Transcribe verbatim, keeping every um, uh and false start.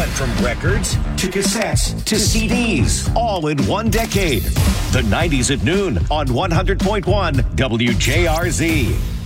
From records to cassettes to C Ds, all in one decade. The nineties at noon on one hundred point one W J R Z.